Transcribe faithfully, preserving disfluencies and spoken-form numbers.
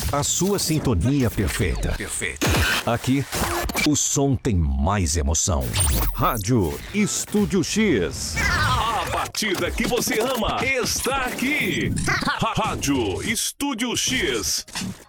A sua sintonia perfeita. Perfeita. Aqui, o som tem mais emoção. Rádio Estúdio X. A batida que você ama está aqui. Rádio Estúdio X.